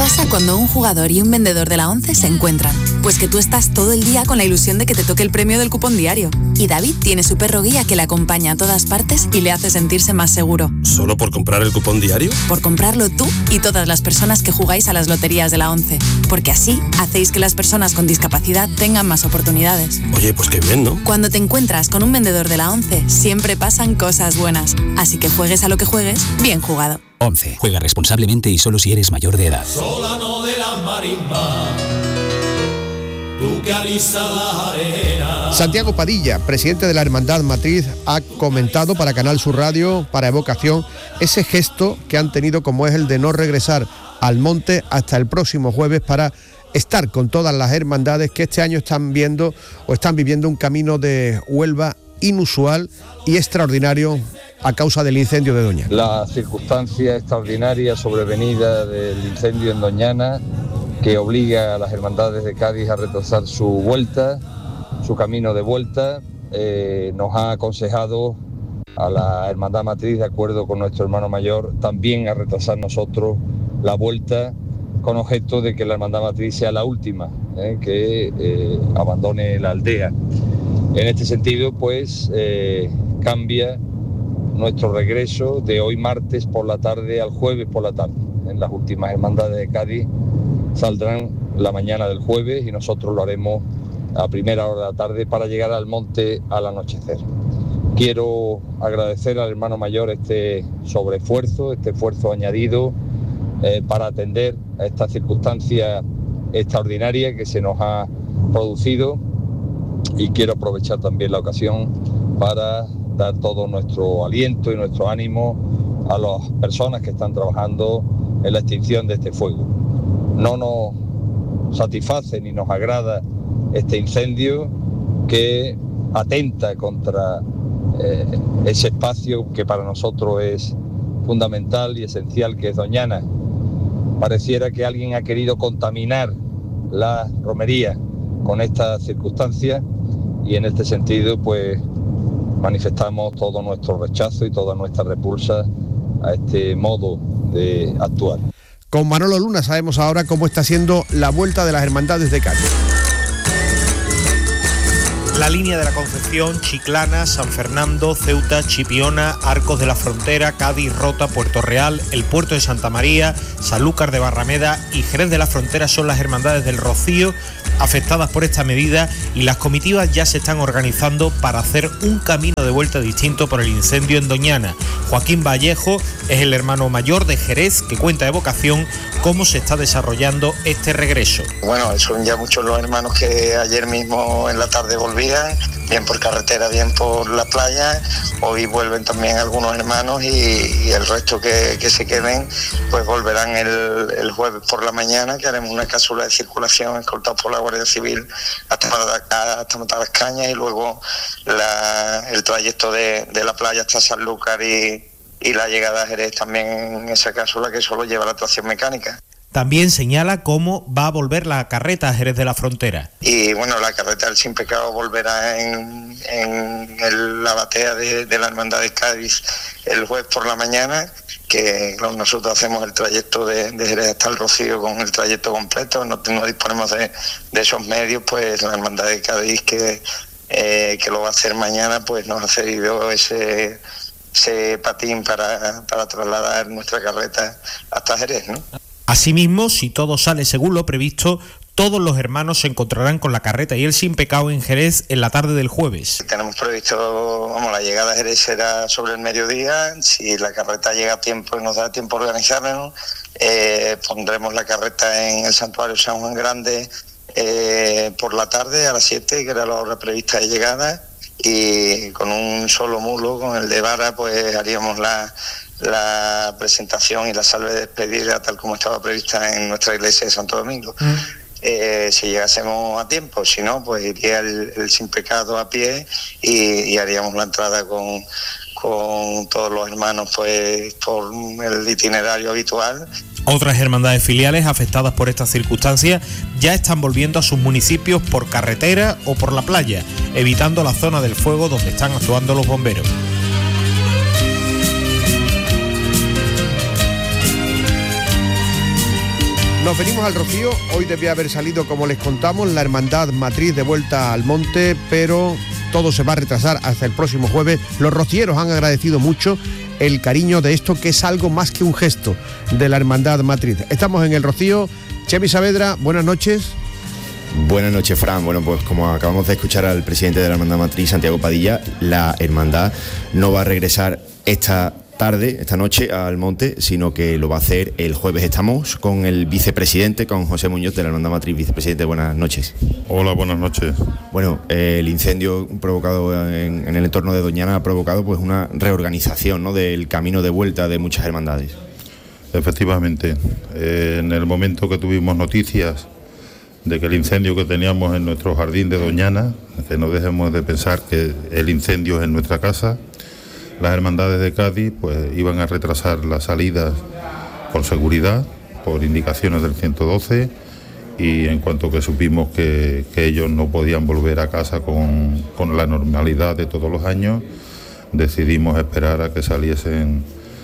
pasa cuando un jugador y un vendedor de la ONCE se encuentran? Pues que tú estás todo el día con la ilusión de que te toque el premio del cupón diario. Y David tiene su perro guía que le acompaña a todas partes y le hace sentirse más seguro. ¿Solo por comprar el cupón diario? Por comprarlo tú y todas las personas que jugáis a las loterías de la ONCE. Porque así hacéis que las personas con discapacidad tengan más oportunidades. Oye, pues qué bien, ¿no? Cuando te encuentras con un vendedor de la ONCE, siempre pasan cosas buenas. Así que juegues a lo que juegues, bien jugado. ONCE. Juega responsablemente y solo si eres mayor de edad. Solano de la marimba, tú que alisas la arena. Santiago Padilla, presidente de la Hermandad Matriz, ha comentado para Canal Sur Radio, para Evocación, ese gesto que han tenido, como es el de no regresar al monte hasta el próximo jueves, para estar con todas las hermandades que este año están viviendo un camino de Huelva inusual y extraordinario a causa del incendio de Doñana. La circunstancia extraordinaria sobrevenida del incendio en Doñana, que obliga a las hermandades de Cádiz a retrasar su vuelta, su camino de vuelta, nos ha aconsejado a la Hermandad Matriz, de acuerdo con nuestro hermano mayor, también a retrasar nosotros la vuelta, con objeto de que la Hermandad Matriz sea la última que abandone la aldea. En este sentido, pues, cambia nuestro regreso de hoy martes por la tarde al jueves por la tarde. En las últimas hermandades de Cádiz saldrán la mañana del jueves y nosotros lo haremos a primera hora de la tarde para llegar al monte al anochecer. Quiero agradecer al hermano mayor este sobreesfuerzo, este esfuerzo añadido para atender a esta circunstancia extraordinaria que se nos ha producido, y quiero aprovechar también la ocasión para dar todo nuestro aliento y nuestro ánimo a las personas que están trabajando en la extinción de este fuego. No nos satisface ni nos agrada este incendio que atenta contra ese espacio que para nosotros es fundamental y esencial, que es Doñana. Pareciera que alguien ha querido contaminar la romería con esta circunstancia, y en este sentido pues manifestamos todo nuestro rechazo y toda nuestra repulsa a este modo de actuar. Con Manolo Luna sabemos ahora cómo está siendo la vuelta de las hermandades de Cádiz. La línea de la Concepción, Chiclana, San Fernando, Ceuta, Chipiona, Arcos de la Frontera, Cádiz, Rota, Puerto Real, el Puerto de Santa María, Sanlúcar de Barrameda y Jerez de la Frontera son las hermandades del Rocío afectadas por esta medida, y las comitivas ya se están organizando para hacer un camino de vuelta distinto por el incendio en Doñana. Joaquín Vallejo es el hermano mayor de Jerez, que cuenta a Evocación cómo se está desarrollando este regreso. Bueno, son ya muchos los hermanos que ayer mismo en la tarde volvían, bien por carretera, bien por la playa. Hoy vuelven también algunos hermanos y el resto que se queden pues volverán el jueves por la mañana, que haremos una cápsula de circulación escoltada por la Guardia Civil hasta Matalascañas, y luego el trayecto de la playa hasta Sanlúcar y la llegada a Jerez también en esa cápsula, que solo lleva la tracción mecánica. También señala cómo va a volver la carreta a Jerez de la Frontera. Y bueno, la carreta del Sin Pecado volverá en la batea de la Hermandad de Cádiz el jueves por la mañana, que nosotros hacemos el trayecto de Jerez hasta el Rocío con el trayecto completo, no disponemos de esos medios, pues la Hermandad de Cádiz que lo va a hacer mañana, pues nos ha cedido ese patín para trasladar nuestra carreta hasta Jerez, ¿no? Asimismo, si todo sale según lo previsto, todos los hermanos se encontrarán con la carreta y el Sin Pecado en Jerez en la tarde del jueves. Tenemos previsto, la llegada a Jerez será sobre el mediodía. Si la carreta llega a tiempo y nos da tiempo a organizarnos, pondremos la carreta en el Santuario San Juan Grande por la tarde a las 7, que era la hora prevista de llegada, y con un solo mulo, con el de vara, pues haríamos la presentación y la salve de despedida tal como estaba prevista en nuestra iglesia de Santo Domingo. Si llegásemos a tiempo, si no, pues iría el Sin Pecado a pie y haríamos la entrada con todos los hermanos pues por el itinerario habitual. Otras hermandades filiales afectadas por estas circunstancias ya están volviendo a sus municipios por carretera o por la playa, evitando la zona del fuego donde están actuando los bomberos. Nos venimos al Rocío. Hoy debía haber salido, como les contamos, la Hermandad Matriz de vuelta al monte, pero todo se va a retrasar hasta el próximo jueves. Los rocieros han agradecido mucho el cariño de esto, que es algo más que un gesto de la Hermandad Matriz. Estamos en el Rocío. Chemi Saavedra, buenas noches. Buenas noches, Fran. Bueno, pues como acabamos de escuchar al presidente de la Hermandad Matriz, Santiago Padilla, la hermandad no va a regresar esta noche al monte, sino que lo va a hacer el jueves. Estamos con el vicepresidente, con José Muñoz de la Hermandad Matriz. Vicepresidente, buenas noches. Hola, buenas noches. Bueno, el incendio provocado en el entorno de Doñana ha provocado pues una reorganización, ¿no?, del camino de vuelta de muchas hermandades. Efectivamente, en el momento que tuvimos noticias de que el incendio que teníamos en nuestro jardín de Doñana, que no dejemos de pensar que el incendio es en nuestra casa, las hermandades de Cádiz pues iban a retrasar las salidas por seguridad, por indicaciones del 112, y en cuanto que supimos que ellos no podían volver a casa con la normalidad de todos los años, decidimos esperar a que saliesen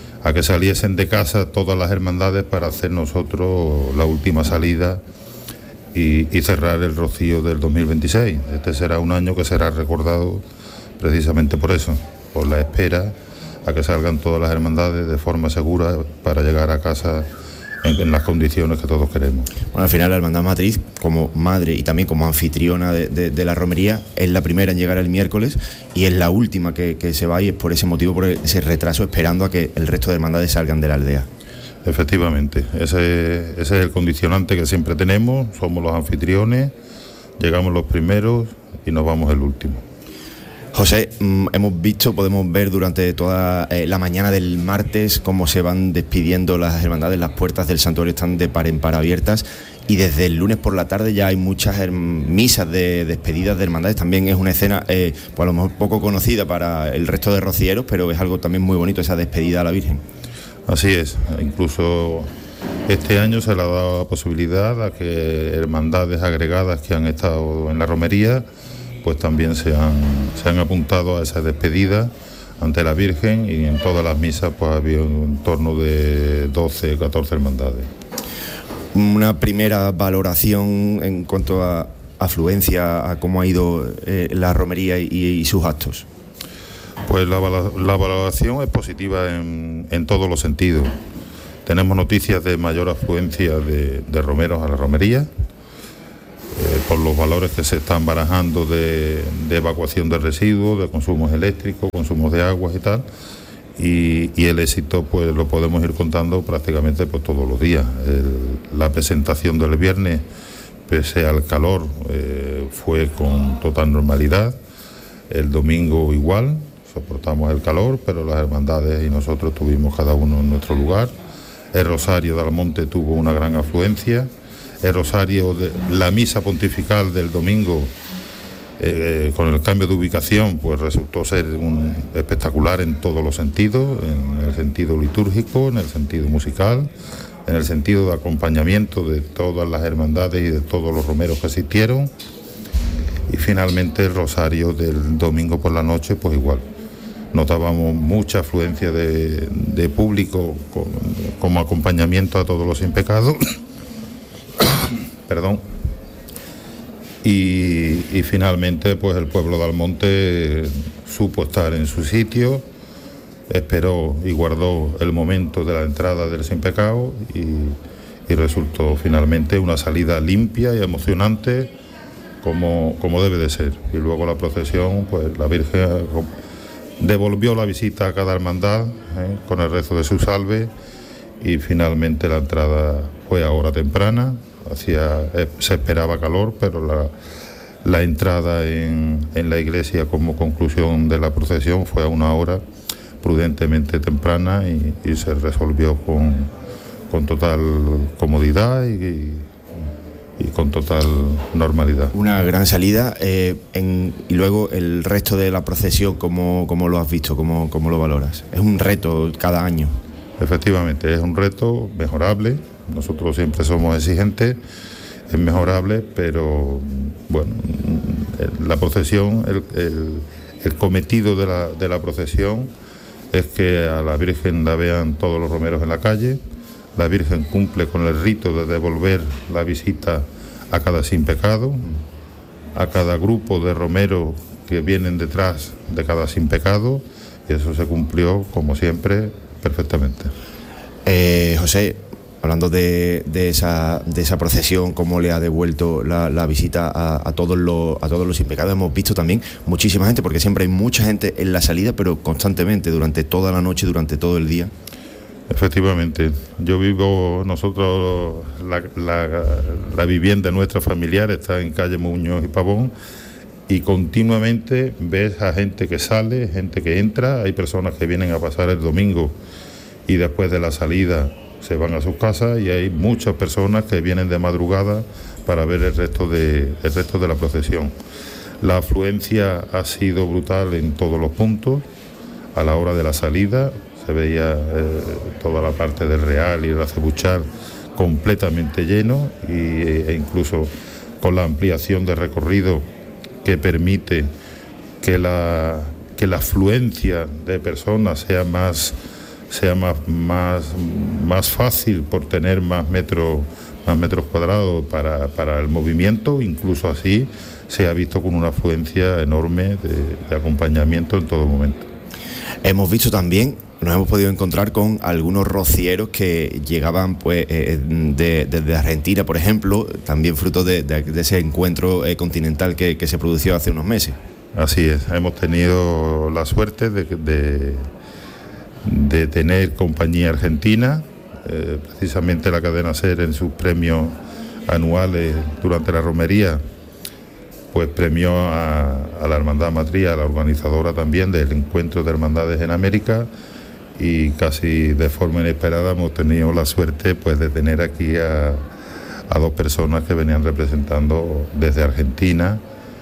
de casa todas las hermandades para hacer nosotros la última salida y cerrar el Rocío del 2026. Este será un año que será recordado precisamente por eso, por la espera a que salgan todas las hermandades de forma segura para llegar a casa en las condiciones que todos queremos. Bueno, al final la Hermandad Matriz, como madre y también como anfitriona de la romería, es la primera en llegar el miércoles y es la última que se va, y es por ese motivo, por ese retraso, esperando a que el resto de hermandades salgan de la aldea. Efectivamente, ese es el condicionante que siempre tenemos. Somos los anfitriones, llegamos los primeros y nos vamos el último. José, podemos ver durante toda la mañana del martes cómo se van despidiendo las hermandades. Las puertas del santuario están de par en par abiertas, y desde el lunes por la tarde ya hay muchas misas de despedidas de hermandades. También es una escena pues a lo mejor poco conocida para el resto de rocieros, pero es algo también muy bonito, esa despedida a la Virgen. Así es, incluso este año se le ha dado la posibilidad a que hermandades agregadas que han estado en la romería pues también se han apuntado a esa despedida ante la Virgen, y en todas las misas pues había en torno de 12, 14 hermandades. Una primera valoración en cuanto a afluencia, a cómo ha ido la romería y sus actos. Pues la valoración es positiva en todos los sentidos. Tenemos noticias de mayor afluencia de romeros a la romería, por los valores que se están barajando de evacuación de residuos, de consumos eléctricos, consumos de aguas y tal, y el éxito pues lo podemos ir contando prácticamente pues todos los días. La presentación del viernes, pese al calor, fue con total normalidad. El domingo igual, soportamos el calor, pero las hermandades y nosotros tuvimos cada uno en nuestro lugar. El Rosario de Almonte tuvo una gran afluencia. El Rosario, la misa pontifical del domingo, con el cambio de ubicación, pues resultó ser espectacular en todos los sentidos, en el sentido litúrgico, en el sentido musical, en el sentido de acompañamiento de todas las hermandades y de todos los romeros que asistieron. Y finalmente el Rosario del domingo por la noche, pues igual. Notábamos mucha afluencia de público como acompañamiento a todos los sin pecado. Perdón. Y finalmente pues el pueblo de Almonte supo estar en su sitio, esperó y guardó el momento de la entrada del sin pecado, y resultó finalmente una salida limpia y emocionante como debe de ser. Y luego la procesión, pues la Virgen devolvió la visita a cada hermandad con el rezo de su salve, y finalmente la entrada fue a hora temprana. Se esperaba calor, pero la entrada en la iglesia como conclusión de la procesión fue a una hora prudentemente temprana, y se resolvió con total comodidad y con total normalidad. Una gran salida. Y luego el resto de la procesión, ¿cómo lo has visto? ¿Cómo lo valoras? Es un reto cada año. Efectivamente, es un reto mejorable. Nosotros siempre somos exigentes, es mejorable, pero bueno, la procesión, el cometido de la procesión es que a la Virgen la vean todos los romeros en la calle, La Virgen cumple con el rito de devolver la visita a cada sin pecado, a cada grupo de romeros que vienen detrás de cada sin pecado, y eso se cumplió, como siempre, perfectamente. José, hablando de esa procesión, cómo le ha devuelto la visita a todos los sin pecado, hemos visto también muchísima gente, porque siempre hay mucha gente en la salida, pero constantemente, durante toda la noche, durante todo el día. Efectivamente, nosotros la vivienda nuestra familiar está en calle Muñoz y Pavón, y continuamente ves a gente que sale, gente que entra, hay personas que vienen a pasar el domingo y después de la salida se van a sus casas, y hay muchas personas que vienen de madrugada para ver el resto de la procesión. La afluencia ha sido brutal en todos los puntos. A la hora de la salida se veía toda la parte del Real y el Acebuchal completamente lleno, e incluso con la ampliación de recorrido que permite que la afluencia de personas sea más fácil por tener más metros cuadrados para el movimiento. Incluso así se ha visto con una afluencia enorme de acompañamiento en todo momento. Hemos visto también, nos hemos podido encontrar con algunos rocieros que llegaban desde Argentina, por ejemplo, también fruto de ese encuentro continental que se produjo hace unos meses. Así es, hemos tenido la suerte de tener compañía argentina, precisamente la cadena SER en sus premios anuales durante la romería, pues premió a la Hermandad Matriz, a la organizadora también del Encuentro de Hermandades en América, y casi de forma inesperada hemos tenido la suerte pues de tener aquí a dos personas que venían representando desde Argentina.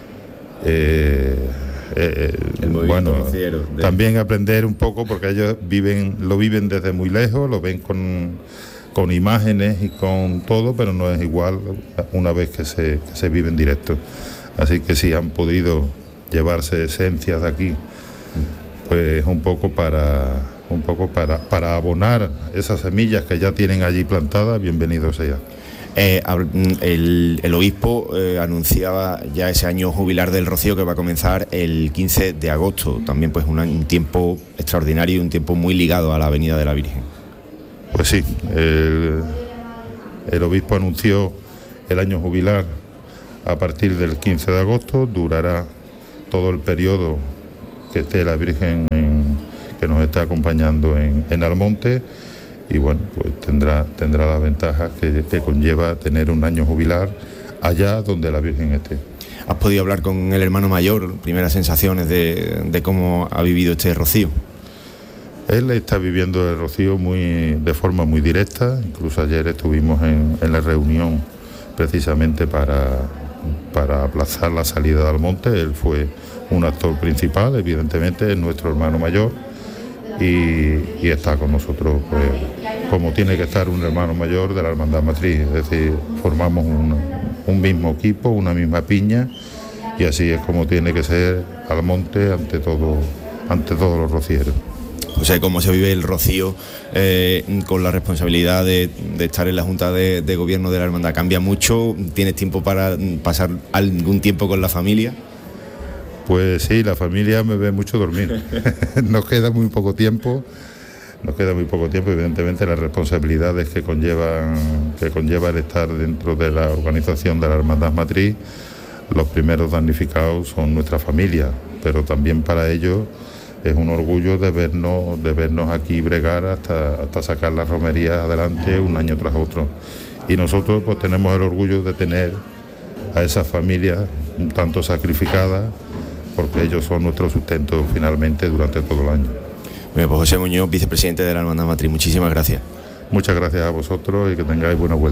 También aprender un poco, porque ellos lo viven desde muy lejos, lo ven con imágenes y con todo, pero no es igual una vez que se vive en directo. Así que sí han podido llevarse esencias de aquí, pues un poco para abonar esas semillas que ya tienen allí plantadas. Bienvenido sea. El obispo anunciaba ya ese año jubilar del Rocío, que va a comenzar el 15 de agosto. También pues un tiempo extraordinario y un tiempo muy ligado a la Avenida de la Virgen. Pues sí, el obispo anunció el año jubilar a partir del 15 de agosto. Durará todo el periodo que esté la Virgen que nos está acompañando en Almonte. Y bueno, pues tendrá las ventajas que conlleva tener un año jubilar allá donde la Virgen esté. ¿Has podido hablar con el hermano mayor? Primeras sensaciones de cómo ha vivido este rocío. Él está viviendo el rocío de forma muy directa. Incluso ayer estuvimos en la reunión precisamente para aplazar la salida de Almonte. Él fue un actor principal, evidentemente, es nuestro hermano mayor. Y está con nosotros pues como tiene que estar un hermano mayor de la Hermandad Matriz, es decir, formamos un mismo equipo, una misma piña, y así es como tiene que ser Almonte ante todos los rocieros. O sea, cómo se vive el rocío con la responsabilidad de estar en la Junta de Gobierno de la Hermandad. ¿Cambia mucho? ¿Tienes tiempo para pasar algún tiempo con la familia? Pues sí, la familia me ve mucho dormir. Nos queda muy poco tiempo, evidentemente las responsabilidades que conlleva el estar dentro de la organización de la Hermandad Matriz. Los primeros damnificados son nuestra familia, pero también para ellos es un orgullo de vernos aquí bregar hasta sacar la romería adelante un año tras otro. Y nosotros pues tenemos el orgullo de tener a esas familias un tanto sacrificadas, porque ellos son nuestro sustento finalmente durante todo el año. Bueno, pues José Muñoz, vicepresidente de la Hermandad Matriz, muchísimas gracias. Muchas gracias a vosotros y que tengáis buena vuelta.